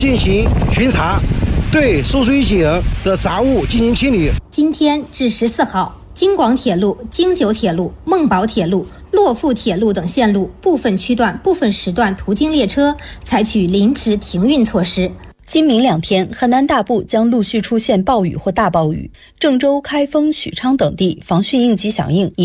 进行巡查，对输水井的杂物进行清理。 今天至14号，京广铁路、京九铁路、孟宝铁路、洛阜铁路等线路部分区段、部分时段途经列车采取临时停运措施。 今明2天，河南大部将陆续出现暴雨或大暴雨，郑州、开封、许昌等地防汛应急响应已